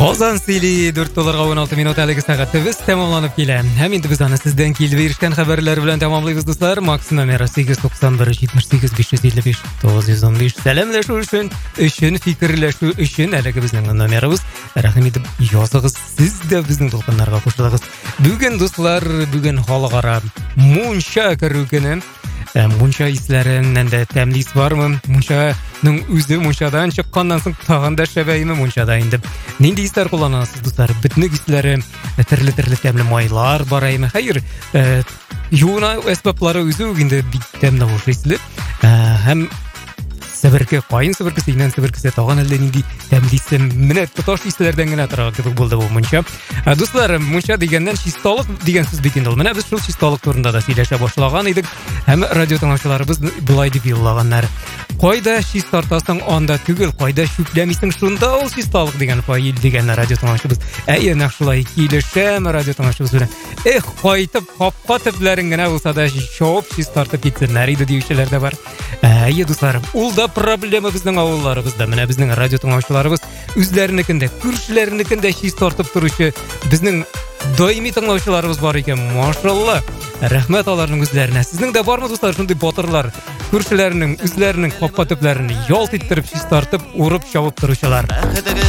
Озан Сили 4 долларга 16 минут әлеге сәгатьтә без тәмамланып килә. Һәм инде без аны сездән килеп ирешкән хәбәрләр белән тәмамлыйбыз, дуслар. Макс номеры 891 78 555 915. Сәламләшү өчен, фикерләшү өчен әлеге безнең номерыбыз. Рәхим итеп языгыз, сез дә безнең тулкыннарга кушылыгыз. Бүген, дуслар, бүген халыкара мунча керү көне. Мунча исләреннән дә тәмле ис бармы? Мунчаның үзе мунчадан чыкканнан соң тагын да шәбәйме мунчада инде. Нинди исләр кулланасыз, дуслар? Битник исләре, төрле тәмле майлар бараймы? Хәер, юына әсбаплары үзе инде бик тәмле буш исле. Һәм Себерке, кайын себерке, синен себерке тагын әллә нинди тәмлесе, менә тоташ исләрдән генә торган кебек булды бу мунча. Дуслар, мунча дигәннән чисталык дигән сүз бит инде ул. Менә без шул чисталык турында да сөйләшә башлаган идек. Һәм радио тыңлаучыларыбыз булай дип юллаганнар. Кайда чист тартасың, анда түгел, кайда шүпләмисең, шунда ул чисталык дигән фаил дигән радио тыңлаучыбыз. Әйе, шулай килешәм радио тыңлаучыбыз белән. Кайтып, капка төпләрен генә булса да шоп чист тартып китсеннәр иде диючеләр дә бар. Әйе, дуслар, ул да проблема безнең авылларыбызда. Менә безнең радио тыңлаучыларыбыз үзләренекендә, күршеләренекендә чист тартып торучы безнең даими тыңлаучыларыбыз бар икән. Машалла. Рәхмәт аларның үзләренә. Сезнең дә бармы, дуслар, шундый батырлар? Күршеләренең, үзләренең капка төпләрен ялт иттереп чист тартып, урып чабып торучылар.